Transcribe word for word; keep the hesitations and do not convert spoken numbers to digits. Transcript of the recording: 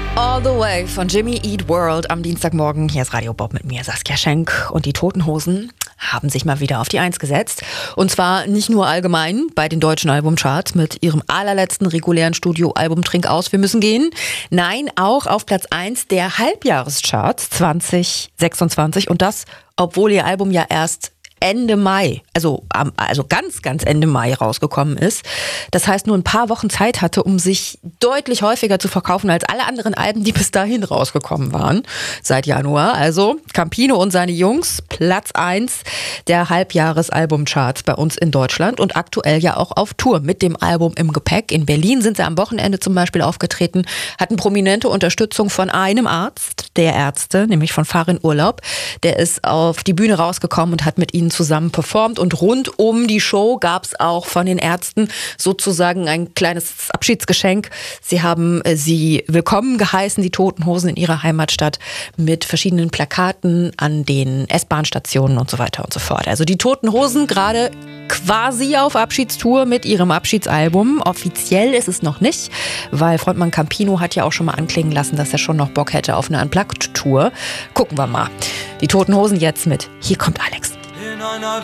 All the Way von Jimmy Eat World am Dienstagmorgen. Hier ist Radio Bob mit mir, Saskia Schenk. Und die Toten Hosen haben sich mal wieder auf die Eins gesetzt. Und zwar nicht nur allgemein bei den deutschen Albumcharts mit ihrem allerletzten regulären Studioalbum Trink aus, wir müssen gehen. Nein, auch auf Platz eins der Halbjahrescharts zwanzig sechsundzwanzig. Und das, obwohl ihr Album ja erst Ende Mai, also, also ganz, ganz Ende Mai rausgekommen ist. Das heißt, nur ein paar Wochen Zeit hatte, um sich deutlich häufiger zu verkaufen als alle anderen Alben, die bis dahin rausgekommen waren, seit Januar. Also Campino und seine Jungs, Platz eins der Halbjahresalbumcharts bei uns in Deutschland und aktuell ja auch auf Tour mit dem Album im Gepäck. In Berlin sind sie am Wochenende zum Beispiel aufgetreten, hatten prominente Unterstützung von einem Arzt, der Ärzte, nämlich von Farin Urlaub. Der ist auf die Bühne rausgekommen und hat mit ihnen zusammen performt und rund um die Show gab es auch von den Ärzten sozusagen ein kleines Abschiedsgeschenk. Sie haben sie willkommen geheißen, die Toten Hosen in ihrer Heimatstadt mit verschiedenen Plakaten an den S-Bahn-Stationen und so weiter und so fort. Also die Toten Hosen gerade quasi auf Abschiedstour mit ihrem Abschiedsalbum. Offiziell ist es noch nicht, weil Frontmann Campino hat ja auch schon mal anklingen lassen, dass er schon noch Bock hätte auf eine Unplugged-Tour. Gucken wir mal. Die Toten Hosen jetzt mit Hier kommt Alex. In einer